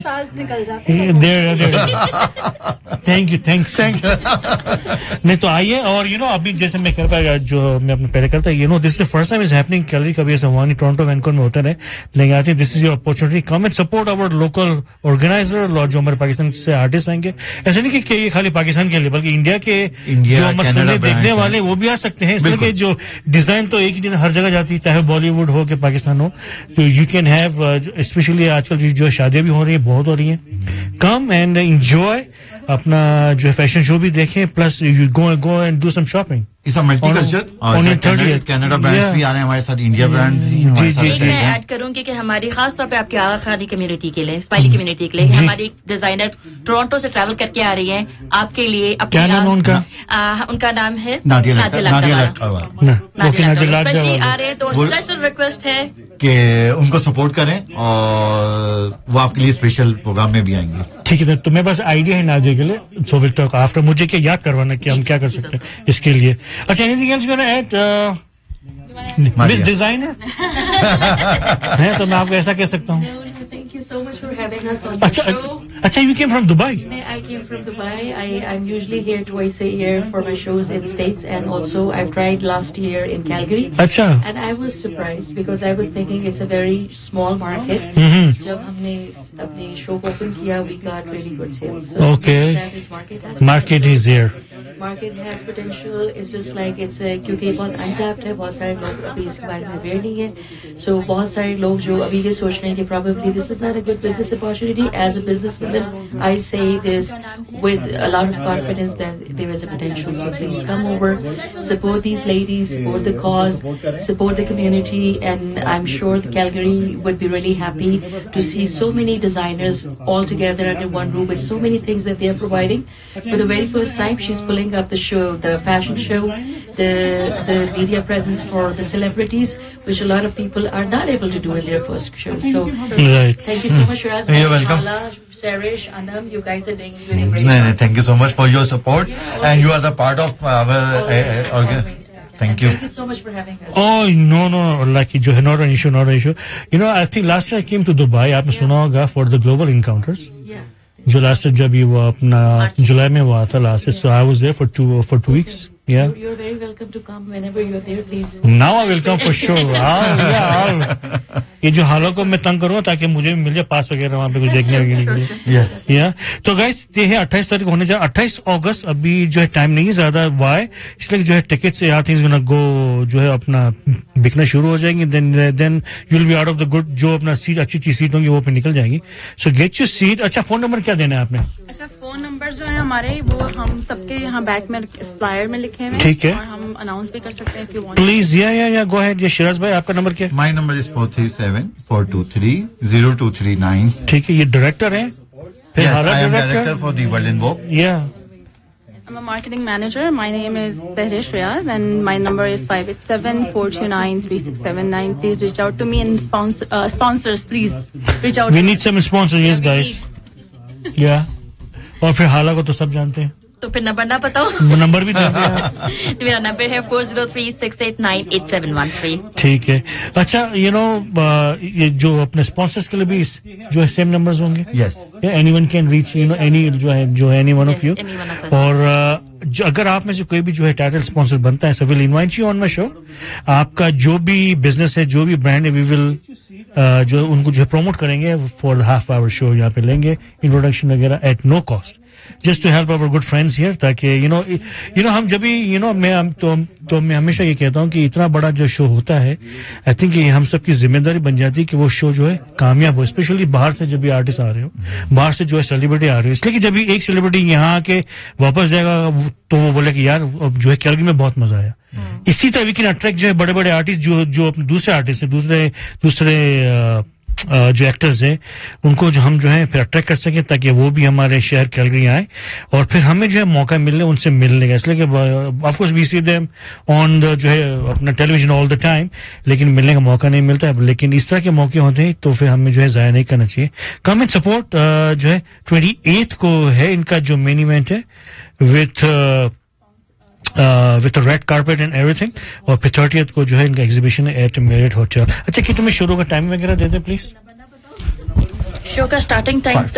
साल निकल जाते हैं। थैंक यू नहीं तो आइए और अभी जैसे मैं कर पाएगा जो मैं अपने पहले करता this is the first time is happening calorie कभी ऐसा हुआ नहीं टोरंटो वैंकूवर में होता रहे लेकिन I think this is your opportunity come and support our local organiser और जो हमारे पाकिस्तान से आर्टिस्ट आएंगे ऐसे नहीं कि ये खाली पाकिस्तान के लिए बल्कि इंडिया के जो हमारे देखने वाले वो भी आ सकते हैं इसलिए कि जो डिजाइन तो एक ही डिजाइन हर जगह जाती है चाहे बॉलीवुड हो कि पाकिस्तान हो तो यू कैन हैव स्पेशली आजकल जो शादियां भी हो रही है बहुत हो रही है कम एंड एंजॉय अपना जो है फैशन शो भी देखें plus you go and do some shopping it's a multiculture और कनाडा ब्रांड्स भी आ रहे हैं हमारे साथ इंडिया ब्रांड्स जी मैं ऐड करूंगी कि हमारी खास तौर पे आपकी आगा खानी कम्युनिटी के लिए स्पाइली कम्युनिटी के लिए हमारी डिजाइनर टोरंटो से ट्रैवल करके आ रही है आपके लिए क्या नाम उनका उनका नाम है नादिया स्पेशली आ रहे हैं तो स्पेशल रिक्वेस्ट है कि उनको सपोर्ट करें और वो आपके लिए स्पेशल प्रोग्राम में भी आएंगे ठीक है तो मेरे पास आइडिया है नादिया के लिए सो विल टॉक आफ्टर मुझे क्या याद करवाना कि हम क्या कर सकते हैं इसके लिए अच्छा anything else you want to add miss designer है तो मैं आपको ऐसा कह सकता हूँ Thank you so much for having us on the show. अच्छा, you came from Dubai? I came from Dubai. I'm usually here twice a year for my shows in States, and also I've tried last year in Calgary. अच्छा. And I was surprised because I was thinking it's a very small market. जब हमने अपने show को open किया, we got really good sales. So okay. Market is here. Market has potential. It's just like क्योंकि बहुत untapped है, बहुत सारे लोग अभी इसके बारे में aware नहीं है. So बहुत सारे लोग जो अभी ये सोच रहे हैं कि probably this is not a good business opportunity. As a businesswoman, I say this with a lot of confidence that there is a potential. So please come over, support these ladies, support the cause, support the community, and I'm sure the Calgary would be really happy to see so many designers all together under one roof with so many things that they are providing. For the very first time, she's pulling up the show, the fashion show, the media presence for the celebrities, which a lot of people are not able to do in their first show. So thank you so much, Shiraz. You're welcome. Sarish, Anam, you guys are doing really great. No, thank you so much for your support, and you are the part of our organization. Thank you. Thank you so much for having us. Oh no, like जो है not an issue. You know, I think last year I came to Dubai. आपने सुना होगा for the global encounters. Yeah. जो last जब ये वो अपना जुलाई में हुआ था last so I was there for two weeks. Yeah. You're very welcome to come whenever you're there, please. Now I will come for sure. ये जो हालों को मैं तंग करूँगा ताकि मुझे भी मिल जाए पास वगैरह वहाँ पे कुछ देखने वगैरह के लिए. Yes. Yeah. तो गाइस ये है 28 तारीख होने जा 28 अगस्त अभी जो है टाइम नहीं है ज्यादा वाई इसलिए जो है टिकट से आई थिंक गोना गो जो है अपना बिकना शुरू हो जाएंगे then you will be out of the good जो अपना सीट अच्छी सीट होंगी वो पे निकल जाएंगी सो गेट योर सीट. अच्छा फोन नंबर क्या देना है आपने? अच्छा फोन नंबर जो है हमारे वो हम सबके यहाँ बैक में फ्लायर में लिखे हुए ठीक है और हम अनाउंस भी कर सकते हैं if you want. प्लीज या गो अहेड. ये शिराज भाई आपका नंबर क्या है? My number is 437-423-0239. ठीक है ये डायरेक्टर हैं? Yes, I am director for the World in Vogue. Yeah. I'm a marketing manager. My name is Sehrish Riyaz and my number is 587-429-3679. Please reach out to me and sponsors please reach out. We need some sponsors, yes guys. Yeah. और फिर हाला को तो सब जानते हैं. तो फिर नंबर ना बताओ. नंबर भी देते हैं. मेरा नंबर है 403-689-8713. ठीक है. अच्छा ये जो अपने स्पॉन्सर्स के लिए भी जो है सेम नंबर्स होंगे? Yes. Anyone can reach any जो है एनी वन ऑफ यू. और अगर आप में से कोई भी जो है टाइटल स्पॉन्सर बनता है so will invite you on my show. आपका जो भी बिजनेस है जो भी ब्रांड है वी विल जो उनको जो है प्रमोट करेंगे for the half hour show. यहाँ पे लेंगे इंट्रोडक्शन वगैरह eight no cost just to help our good friends here ताकि हम जब भी मैं हमेशा ये कहता हूँ कि इतना बड़ा जो शो होता है आई थिंक ये हम सबकी जिम्मेदारी बन जाती है कि वो शो जो है कामयाब हो. स्पेशली बाहर से जब भी आर्टिस्ट आ रहे हो बाहर से जो है सेलिब्रिटी आ रही हो इसलिए कि जब भी एक सेलिब्रिटी यहाँ आके वापस जाएगा तो वो बोले कि यार जो है कैलगरी में बहुत मजा आया. इसी तरह वी कैन अट्रैक्ट जो है बड़े बड़े आर्टिस्ट जो अपने दूसरे आर्टिस्ट है दूसरे जो एक्टर्स हैं उनको जो हम जो है फिर अट्रैक्ट कर सकें ताकि वो भी हमारे शहर कैलगरी आए और फिर हमें जो है मौका मिलने उनसे मिलने का. इसलिए कि of course we see them on the जो है अपना टेलीविजन ऑल द टाइम लेकिन मिलने का मौका नहीं मिलता है. लेकिन इस तरह के मौके होते हैं तो फिर हमें जो है जाया नहीं करना चाहिए. कम एंड सपोर्ट जो है 28 को है इनका जो मेन इवेंट है with with the red carpet and everything और फिर 30th को जो है इनका एग्जीबिशन है एट मेरिट होटल. अच्छा कि तुम्हें शुरू का टाइम वगैरह दे दे प्लीज. शो का स्टार्टिंग टाइम